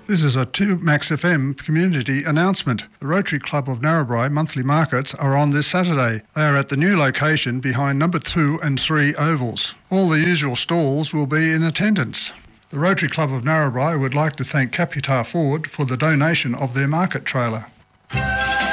This is a 2 Max FM community announcement. The Rotary Club of Narrabri monthly markets are on this Saturday. They are at the new location behind number 2 and 3 ovals. All the usual stalls will be in attendance. The Rotary Club of Narrabri would like to thank Capitar Ford for the donation of their market trailer.